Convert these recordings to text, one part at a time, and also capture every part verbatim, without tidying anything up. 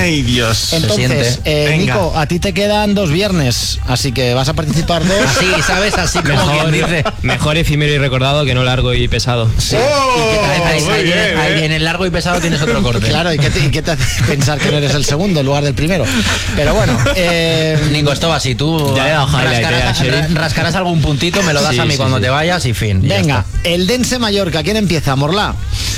Ay, Dios. Entonces, eh, Nico, a ti te quedan dos viernes, así que vas a participar dos. Así, ¿sabes? Así como Mejor, quien dice. mejor efímero y recordado que no largo y pesado. Sí. Oh, Ahí, ahí, muy ahí, bien, ahí eh. en el largo y pesado tienes otro corte. Claro, ¿y qué, te, y qué te hace pensar que no eres el segundo en lugar del primero? Pero bueno, eh, Nico, esto va así, tú Ya he dado highlight, rascarás, eh, Sheriff. rascarás algún puntito, me lo das Sí, a mí sí, cuando sí. te vayas y fin. Ya venga, está. el Dense Mallorca, ¿quién empieza? Morla.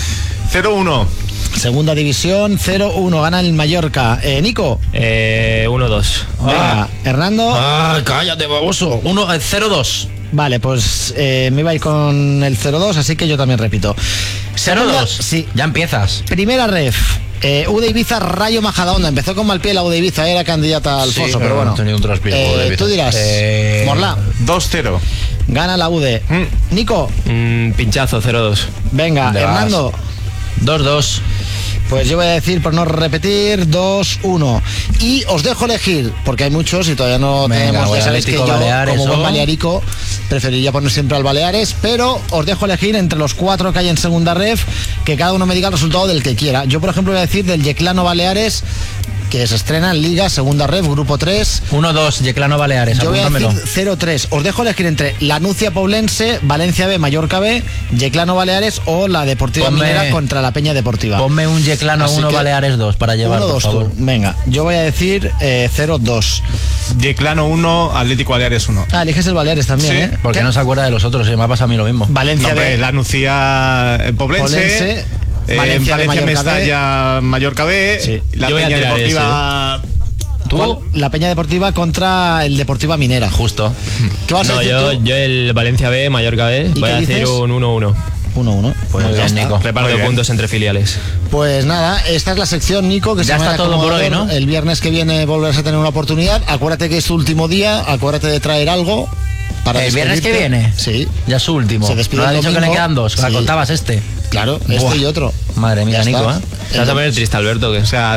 cero uno. Segunda división, cero uno, gana el Mallorca. Eh, Nico. Eh, uno dos. Venga, Hernando. Ah, cállate, baboso. Uno, eh, cero dos. Vale, pues eh, me iba a ir con el cero dos, así que yo también repito. cero Segunda- dos. Sí. Ya empiezas. Primera ref. Eh, U de Ibiza, Rayo Majadahonda. Empezó con mal pie la U de Ibiza, era candidata al Sí, foso, pero pero bueno. no tenía un traspié, Eh, U de Ibiza. tú dirás, Eh, Morla, dos cero. gana la U D. Mm. Nico, Mm, pinchazo, cero dos. venga, ¿Dónde vas? Hernando. dos dos. Pues yo voy a decir, por no repetir, dos uno. Y os dejo elegir, porque hay muchos y todavía no Venga, tenemos, voy ya sabéis que Atlético, yo, Baleares, como buen o- balearico, preferiría poner siempre al Baleares, pero os dejo elegir entre los cuatro que hay en segunda ref, que cada uno me diga el resultado del que quiera. Yo, por ejemplo, voy a decir del Yeclano Baleares, que se estrena en Liga, segunda ref, grupo tres. uno dos, Yeclano Baleares, Yo voy a apúntamelo. decir cero tres. Os dejo elegir entre la Nucia Poblense, Valencia B, Mallorca B, Yeclano Baleares o la Deportiva Ponme- Minera contra la Peña Deportiva. Ponme un Yeclano Así uno, que- Baleares dos para llevar, uno por dos favor. tú. Venga, yo voy a decir eh, cero dos. Yeclano uno, Atlético Baleares uno. Ah, eliges el Baleares también, Sí, ¿eh? Porque ¿Qué? no se acuerda de los otros, eh, me ha pasado a mí lo mismo. Valencia No, hombre, B. la Nucía eh, Poblense. Poblense, eh, Valencia B, Valencia Mallorca Mestalla, Mallorca B. Sí. La Yo voy a Peña tirar Deportiva. ¿Cuál? La Peña Deportiva contra el Deportiva Minera. Justo. ¿Qué vas a No, decir yo, tú? yo el Valencia B, Mallorca B, ¿Y voy qué a decir dices? un uno uno. uno uno. Pues ya bien, está. Nico. Reparto Muy bien. puntos entre filiales. Pues nada, esta es la sección, Nico, que Ya se llama está todo por hoy, Acomodador. ¿no? El viernes que viene volverás a tener una oportunidad. Acuérdate que es tu último día, acuérdate de traer algo para ¿El viernes que despedirte. viene? Sí, Ya es su último. Se despide ¿No ha el dicho que le domingo? quedan dos? Sí. La contabas este. claro, este Buah. y otro. Madre mía, Ya Nico, está. ¿eh? ¿Te vas a poner triste, Alberto? Que O sea,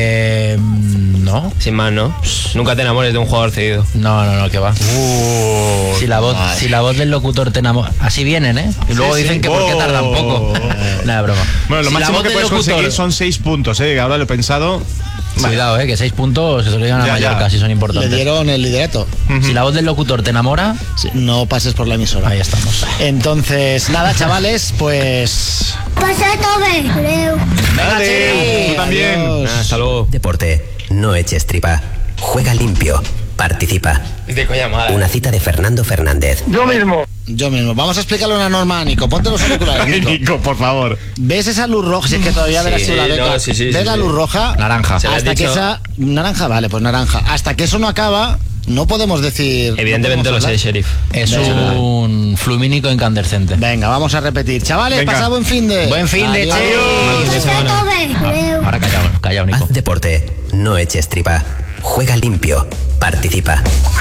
Eh, no. sin más, ¿no? Nunca te enamores de un jugador cedido. No, no, no, que va. si, la voz, si la voz del locutor te enamora. Así vienen, ¿eh? Y luego Sí, dicen sí. que por qué tardan Oh. poco. Nada, broma. bueno, lo Si la máximo voz que del puedes locutor- conseguir son seis puntos, ¿eh? Que ahora lo he pensado. Cuidado, ¿eh? Que seis puntos se se lo digan a Ya, Mallorca, ya. si son Le importantes. dieron el liderato. Si la voz del locutor te enamora, Sí, no pases por la emisora. ahí estamos. Entonces, nada, chavales, pues... Pasado bé. Adéu. Dale, tú también. Adiós. Ah, hasta luego. Deporte, no eches tripa. Juega limpio. Participa. De coña madre. Una cita de Fernando Fernández. Yo mismo. Vamos a explicarle una norma a Nico. Ponte los auriculares, Nico. Nico, por favor. ¿Ves esa luz roja? Si es que todavía verás Sí, tú la beca. no, sí, sí, ¿Ves sí, la sí. luz roja? Naranja. Se lo has Hasta que dicho. esa... Naranja, vale, pues naranja. Hasta que eso no acaba, no podemos decir... Evidentemente no lo podemos sé, hablar. Sheriff. Es Venga. un flumínico incandescente. Venga, vamos a repetir. Chavales, Venga. pasad buen fin de... Buen fin de, Adiós. che. Pasado bé. Adéu. Ahora callado, callado, Nico. Haz deporte, no eches tripa. Juega limpio. Participa.